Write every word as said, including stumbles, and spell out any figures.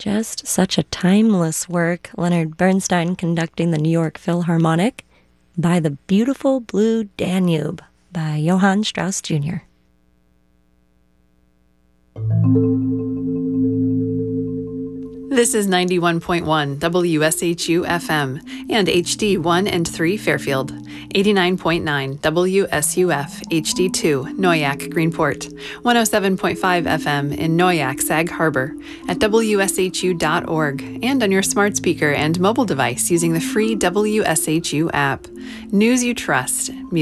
Just such a timeless work, Leonard Bernstein conducting the New York Philharmonic by the Beautiful Blue Danube by Johann Strauss Junior This is ninety-one point one W S H U F M and H D one and three Fairfield, eighty-nine point nine W S U F H D two Noyak Greenport, one oh seven point five F M in Noyak Sag Harbor, at W S H U dot org, and on your smart speaker and mobile device using the free W S H U app. News you trust.